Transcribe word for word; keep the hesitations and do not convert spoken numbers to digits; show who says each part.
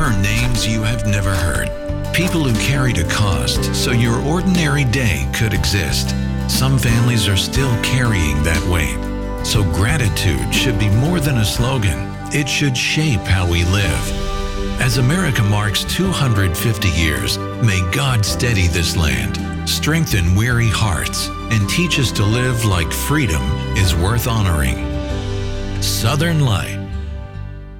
Speaker 1: are names you have never heard. People who carried a cost so your ordinary day could exist. Some families are still carrying that weight. So gratitude should be more than a slogan. It should shape how we live. As America marks two hundred fifty years, may God steady this land, strengthen weary hearts, and teach us to live like freedom is worth honoring. Southern Life.